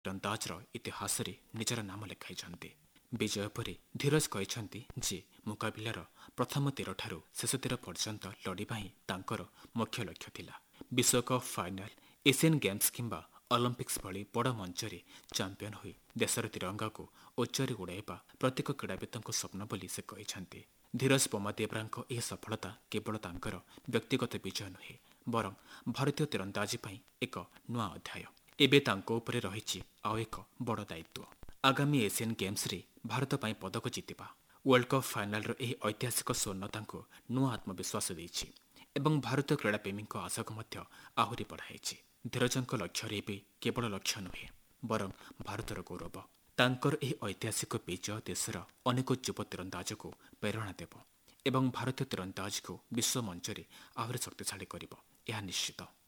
ତୀରନ୍ଦାଜର ଇତିହାସରେ ନିଜର ନାମ ଲେଖାଇଛନ୍ତି। ବିଜୟ ପରେ ଧୀରଜ କହିଛନ୍ତି ଯେ ମୁକାବିଲାର ପ୍ରଥମ ତୀରଠାରୁ ଶେଷ ତୀର ପର୍ଯ୍ୟନ୍ତ ଲଢ଼ିବା ହିଁ ତାଙ୍କର ମୁଖ୍ୟ ଲକ୍ଷ୍ୟ ଥିଲା। ବିଶ୍ୱକପ୍ ଫାଇନାଲ, ଏସିଆନ୍ ଗେମ୍ସ କିମ୍ବା ଅଲିମ୍ପିକ୍ସ ଭଳି ବଡ଼ ମଞ୍ଚରେ ଚାମ୍ପିୟନ ହୋଇ ଦେଶର ତ୍ରିରଙ୍ଗାକୁ ଉଚ୍ଚରେ ଉଡ଼ାଇବା ପ୍ରତ୍ୟେକ କ୍ରୀଡ଼ାବିତଙ୍କ ସ୍ୱପ୍ନ ବୋଲି ସେ କହିଛନ୍ତି। ଧୀରଜ ବୋମାଦେବରାଙ୍କ ଏହି ସଫଳତା କେବଳ ତାଙ୍କର ବ୍ୟକ୍ତିଗତ ବିଜୟ ନୁହେଁ, ବରଂ ଭାରତୀୟ ତୀରନ୍ଦାଜି ପାଇଁ ଏକ ନୂଆ ଅଧ୍ୟାୟ। ଏବେ ତାଙ୍କ ଉପରେ ରହିଛି ଆଉ ଏକ ବଡ଼ ଦାୟିତ୍ୱ। ଆଗାମୀ ଏସିଆନ୍ ଗେମ୍ସରେ ଭାରତ ପାଇଁ ପଦକ ଜିତିବା। ୱାର୍ଲଡ କପ୍ ଫାଇନାଲର ଏହି ଐତିହାସିକ ସ୍ୱର୍ଣ୍ଣ ତାଙ୍କୁ ନୂଆ ଆତ୍ମବିଶ୍ୱାସ ଦେଇଛି ଏବଂ ଭାରତୀୟ କ୍ରୀଡ଼ାପ୍ରେମୀଙ୍କ ଆଶାକୁ ମଧ୍ୟ ଆହୁରି ବଢ଼ାଇଛି। ଧୀରଜଙ୍କ ଲକ୍ଷ୍ୟରେ ଏବେ କେବଳ ଲକ୍ଷ୍ୟ ନୁହେଁ, ବରଂ ଭାରତର ଗୌରବ। ତାଙ୍କର ଏହି ଐତିହାସିକ ବିଜୟ ଦେଶର ଅନେକ ଯୁବ ତୀରନ୍ଦାଜକୁ ପ୍ରେରଣା ଦେବ ଏବଂ ଭାରତୀୟ ତୀରନ୍ଦାଜକୁ ବିଶ୍ୱ ମଞ୍ଚରେ ଆହୁରି ଶକ୍ତିଶାଳୀ କରିବ, ଏହା ନିଶ୍ଚିତ।